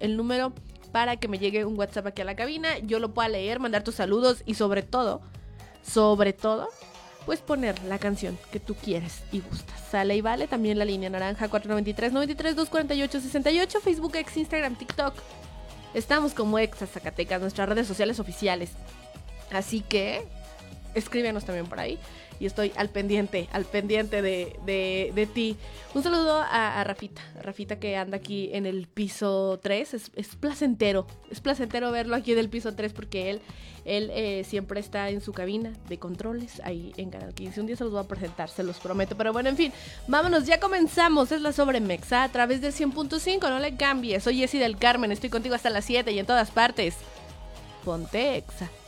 el número para que me llegue un WhatsApp aquí a la cabina, yo lo pueda leer, mandar tus saludos y sobre todo, pues poner la canción que tú quieres y gustas. Sale y vale, también la línea naranja 493-93-248-68, Facebook, X, Instagram, TikTok. Estamos como Exa Zacatecas, nuestras redes sociales oficiales. Así que escríbenos también por ahí. Y estoy al pendiente de ti. Un saludo a Rafita que anda aquí en el piso 3. Es placentero verlo aquí en el piso 3 porque él siempre está en su cabina de controles ahí en Canal 15. Un día se los voy a presentar, se los prometo. Pero bueno, en fin, vámonos, ya comenzamos. Es la Sobremexa a través del 100.5, no le cambies. Soy Jessy del Carmen, estoy contigo hasta las 7 y en todas partes. Ponte Exa.